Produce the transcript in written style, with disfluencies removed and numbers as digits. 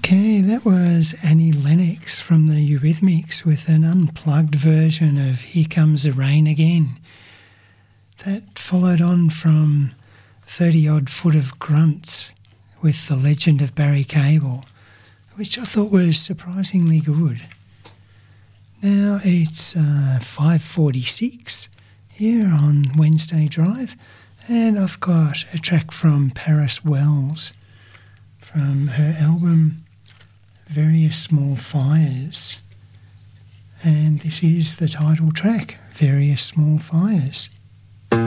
Okay, that was Annie Lennox from the Eurythmics with an unplugged version of Here Comes the Rain Again. That followed on from 30-odd Foot of Grunts with The Legend of Barry Cable, which I thought was surprisingly good. Now it's 5:46 here on Wednesday Drive, and I've got a track from Paris Wells from her album Various Small Fires, and this is the title track, Various Small Fires.